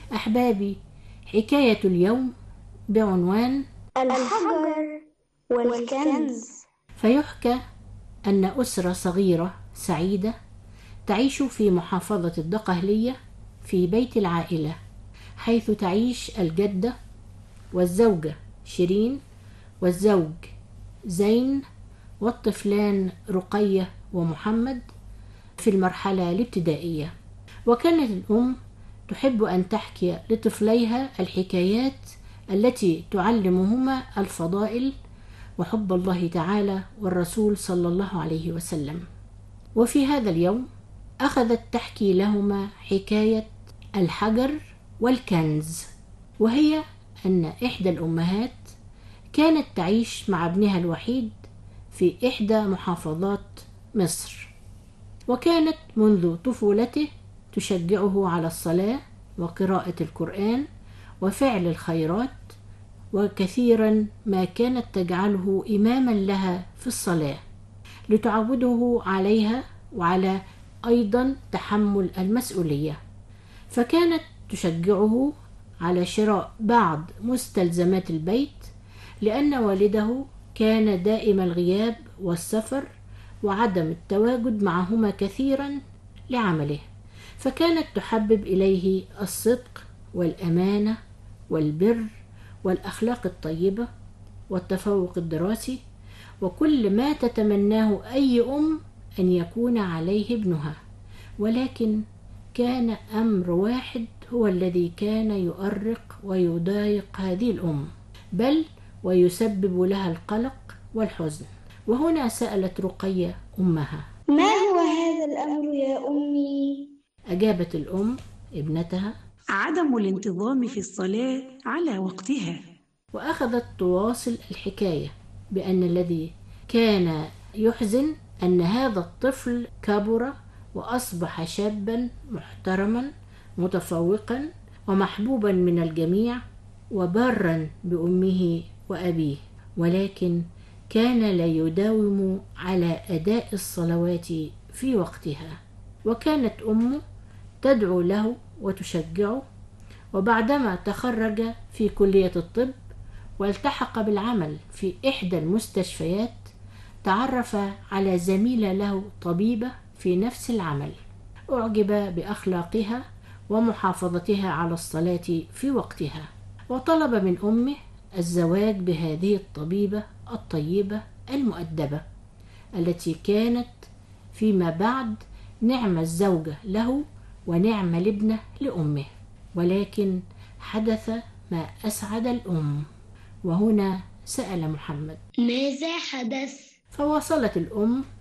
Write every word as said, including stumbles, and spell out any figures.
أحبابي، حكاية اليوم بعنوان الحجر والكنز. فيحكى أن أسرة صغيرة سعيدة تعيش في محافظة الدقهلية في بيت العائلة، حيث تعيش الجدة والزوجة شيرين والزوج زين والطفلان رقية ومحمد في المرحلة الابتدائية. وكانت الأم تحب أن تحكي لطفليها الحكايات التي تعلمهما الفضائل وحب الله تعالى والرسول صلى الله عليه وسلم. وفي هذا اليوم أخذت تحكي لهما حكاية الحجر والكنز، وهي أن إحدى الأمهات كانت تعيش مع ابنها الوحيد في إحدى محافظات مصر، وكانت منذ طفولته تشجعه على الصلاة وقراءة القرآن وفعل الخيرات، وكثيرا ما كانت تجعله إماما لها في الصلاة لتعوده عليها وعلى أيضا تحمل المسؤولية. فكانت تشجعه على شراء بعض مستلزمات البيت، لأن والده كان دائم الغياب والسفر وعدم التواجد معهما كثيرا لعمله، فكانت تحبب إليه الصدق والأمانة والبر والأخلاق الطيبة والتفوق الدراسي، وكل ما تتمناه أي أم أن يكون عليه ابنها. ولكن كان أمر واحد هو الذي كان يؤرق ويضايق هذه الأم، بل ويسبب لها القلق والحزن. وهنا سألت رقية أمها: ما هو هذا الأمر يا أمي؟ أجابت الأم ابنتها: عدم الانتظام في الصلاة على وقتها. وأخذت تواصل الحكاية بأن الذي كان يحزن أن هذا الطفل كبر وأصبح شابا محترما متفوقا ومحبوبا من الجميع وبارا بأمه وأبيه، ولكن كان لا يداوم على أداء الصلوات في وقتها. وكانت أمه تدعو له وتشجعه، وبعدما تخرج في كلية الطب والتحق بالعمل في إحدى المستشفيات تعرف على زميلة له طبيبة في نفس العمل، أعجب بأخلاقها ومحافظتها على الصلاة في وقتها، وطلب من أمه الزواج بهذه الطبيبة الطيبة المؤدبة التي كانت فيما بعد نعم الزوجة له ونعم الابنة لأمه. ولكن حدث ما أسعد الأم، وهنا سأل محمد: ماذا حدث؟ فواصلت الأم